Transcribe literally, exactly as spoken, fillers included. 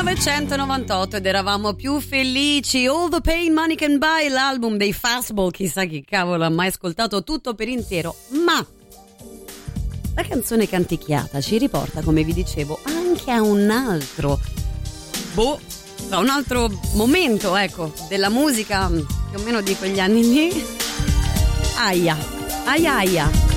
millenovecentonovantotto ed eravamo più felici. All the Pain Money Can Buy, l'album dei Fastball, chissà chi cavolo ha mai ascoltato tutto per intero, ma la canzone canticchiata ci riporta, come vi dicevo, anche a un altro boh, a un altro momento, ecco, della musica più o meno di quegli anni lì. Aia, aia aia.